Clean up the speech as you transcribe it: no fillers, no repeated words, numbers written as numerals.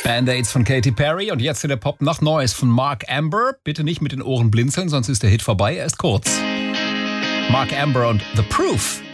Band-Aids von Katy Perry und jetzt in der Pop-Nacht Neues von Mark Amber. Bitte nicht mit den Ohren blinzeln, sonst ist der Hit vorbei. Er ist kurz. Mark Amber und The Proof.